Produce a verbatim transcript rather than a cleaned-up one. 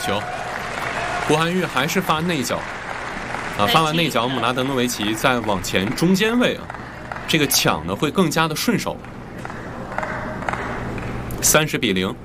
球，胡涵玉还是发内角，啊，发完内角，姆拉德诺维奇再往前中间位啊，这个抢呢会更加的顺手。三十比零。